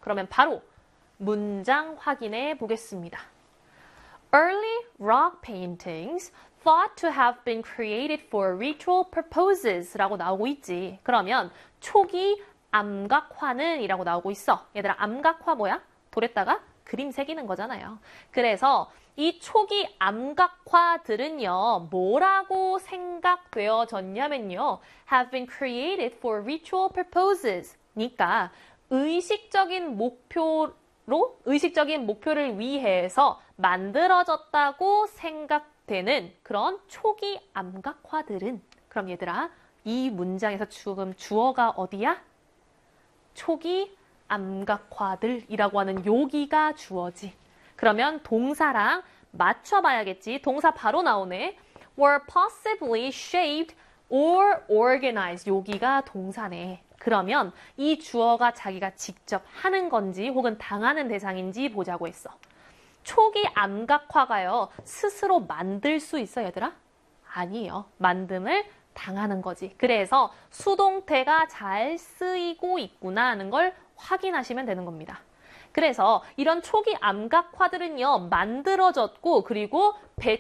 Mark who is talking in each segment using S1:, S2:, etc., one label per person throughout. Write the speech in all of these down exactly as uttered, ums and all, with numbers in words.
S1: 그러면 바로 문장 확인해 보겠습니다. Early rock paintings thought to have been created for ritual purposes 라고 나오고 있지. 그러면 초기 암각화는 이라고 나오고 있어. 얘들아, 암각화 뭐야? 돌에다가 그림 새기는 거잖아요. 그래서 이 초기 암각화들은요, 뭐라고 생각되어졌냐면요, have been created for ritual purposes. 그러니까 의식적인 목표로, 의식적인 목표를 위해서 만들어졌다고 생각되는 그런 초기 암각화들은, 그럼 얘들아, 이 문장에서 지금 주어가 어디야? 초기 암각화들이라고 하는 여기가 주어지. 그러면 동사랑 맞춰봐야겠지. 동사 바로 나오네. were possibly shaped or organized. 여기가 동사네. 그러면 이 주어가 자기가 직접 하는 건지 혹은 당하는 대상인지 보자고 했어. 초기 암각화가요, 스스로 만들 수 있어, 얘들아? 아니에요. 만듦을 당하는 거지. 그래서 수동태가 잘 쓰이고 있구나 하는 걸 확인하시면 되는 겁니다. 그래서 이런 초기 암각화들은요, 만들어졌고 그리고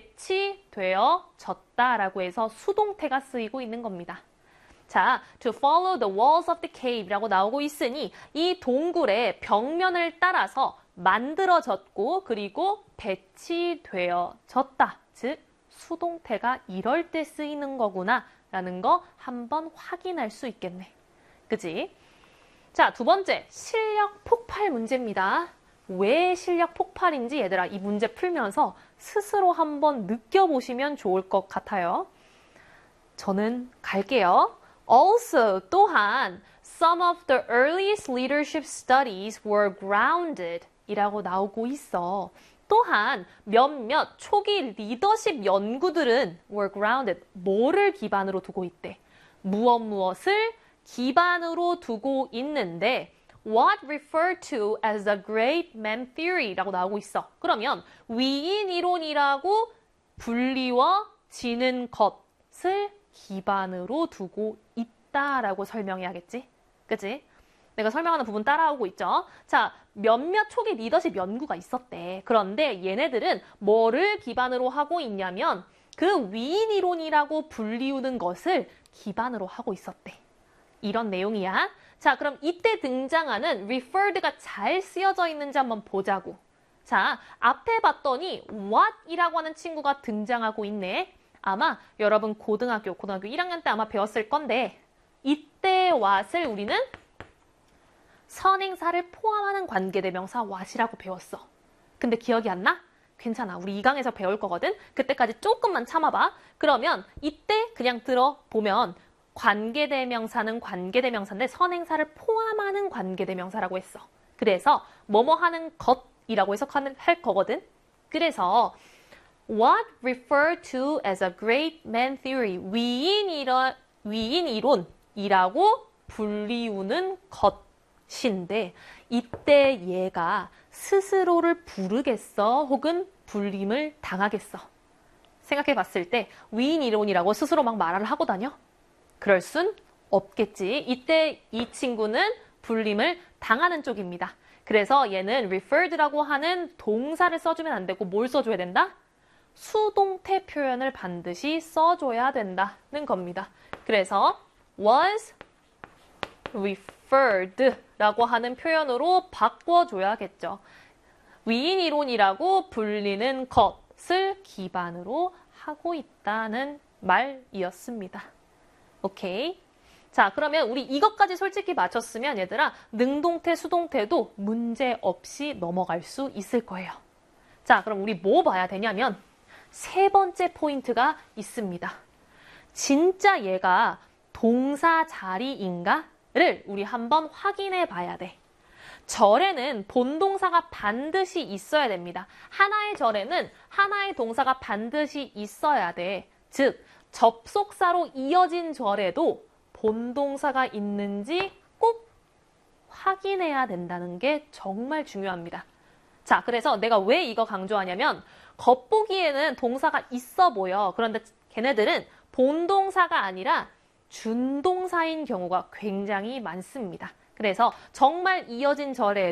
S1: 배치되어졌다라고 해서 수동태가 쓰이고 있는 겁니다. 자, to follow the walls of the cave라고 나오고 있으니 이 동굴의 벽면을 따라서 만들어졌고 그리고 배치되어졌다. 즉, 수동태가 이럴 때 쓰이는 거구나 라는 거 한번 확인할 수 있겠네. 그치? 자, 두 번째, 실력 폭발 문제입니다. 왜 실력 폭발인지 얘들아, 이 문제 풀면서 스스로 한번 느껴보시면 좋을 것 같아요. 저는 갈게요. Also, 또한 some of the earliest leadership studies were grounded 이라고 나오고 있어. 또한 몇몇 초기 리더십 연구들은 were grounded, 뭐를 기반으로 두고 있대? 무엇 무엇을 기반으로 두고 있는데 what referred to as the great man theory라고 나오고 있어. 그러면 위인 이론이라고 불리워지는 것을 기반으로 두고 있다라고 설명해야겠지? 그치? 내가 설명하는 부분 따라오고 있죠? 자, 몇몇 초기 리더십 연구가 있었대. 그런데 얘네들은 뭐를 기반으로 하고 있냐면 그 위인 이론이라고 불리우는 것을 기반으로 하고 있었대. 이런 내용이야. 자, 그럼 이때 등장하는 referred가 잘 쓰여져 있는지 한번 보자고. 자, 앞에 봤더니 what이라고 하는 친구가 등장하고 있네. 아마 여러분 고등학교, 고등학교 일 학년 때 아마 배웠을 건데 이때 what을 우리는 선행사를 포함하는 관계대명사 what이라고 배웠어. 근데 기억이 안 나? 괜찮아. 우리 이 강에서 배울 거거든. 그때까지 조금만 참아봐. 그러면 이때 그냥 들어보면 관계대명사는 관계대명사인데 선행사를 포함하는 관계대명사라고 했어. 그래서 뭐뭐 하는 것이라고 해석하는 할 거거든. 그래서 what referred to as a great man theory, 위인 이론, 위인 이론이라고 불리우는 것인데 이때 얘가 스스로를 부르겠어? 혹은 불림을 당하겠어? 생각해 봤을 때 위인 이론이라고 스스로 막 말을 하고 다녀? 그럴 순 없겠지. 이때 이 친구는 불림을 당하는 쪽입니다. 그래서 얘는 referred라고 하는 동사를 써주면 안 되고 뭘 써줘야 된다? 수동태 표현을 반드시 써줘야 된다는 겁니다. 그래서 was referred라고 하는 표현으로 바꿔줘야겠죠. 위인 이론이라고 불리는 것을 기반으로 하고 있다는 말이었습니다. 오케이. 자, 그러면 우리 이것까지 솔직히 맞췄으면 얘들아 능동태, 수동태도 문제 없이 넘어갈 수 있을 거예요. 자, 그럼 우리 뭐 봐야 되냐면 세 번째 포인트가 있습니다. 진짜 얘가 동사 자리인가를 우리 한번 확인해 봐야 돼. 절에는 본동사가 반드시 있어야 됩니다. 하나의 절에는 하나의 동사가 반드시 있어야 돼. 즉, 접속사로 이어진 절에도 본동사가 있는지 꼭 확인해야 된다는 게 정말 중요합니다. 자, 그래서 내가 왜 이거 강조하냐면 겉보기에는 동사가 있어 보여. 그런데 걔네들은 본동사가 아니라 준동사인 경우가 굉장히 많습니다. 그래서 정말 이어진 절에